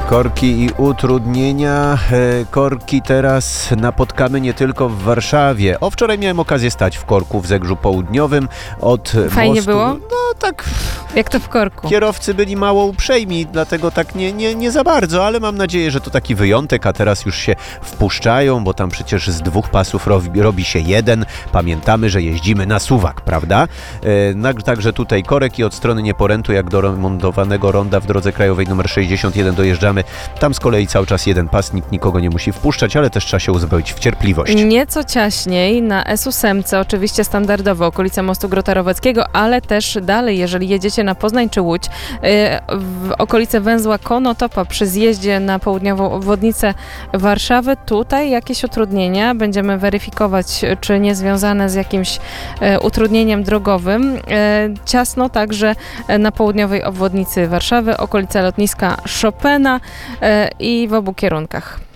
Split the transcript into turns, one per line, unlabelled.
Korki i utrudnienia. Korki teraz napotkamy nie tylko w Warszawie. Wczoraj miałem okazję stać w korku w Zegrzu Południowym od
Fajnie
mostu.
było?
No tak.
Jak to w korku?
Kierowcy byli mało uprzejmi, dlatego tak nie za bardzo, ale mam nadzieję, że to taki wyjątek, a teraz już się wpuszczają, bo tam przecież z 2 pasów robi się jeden. Pamiętamy, że jeździmy na suwak, prawda? Także tutaj korek i od strony Nieporętu, jak do remontowanego ronda w drodze krajowej nr 61 dojeżdżamy. Tam z kolei cały czas jeden pas, nikt nikogo nie musi wpuszczać, ale też trzeba się uzbroić w cierpliwość.
Nieco ciaśniej na S8, oczywiście standardowo okolica mostu Grota Roweckiego, ale też dalej, jeżeli jedziecie na Poznań czy Łódź, w okolice węzła Konotopa przy zjeździe na południową obwodnicę Warszawy, tutaj jakieś utrudnienia będziemy weryfikować, czy nie związane z jakimś utrudnieniem drogowym. Ciasno także na południowej obwodnicy Warszawy, okolica lotniska Chopina i w obu kierunkach.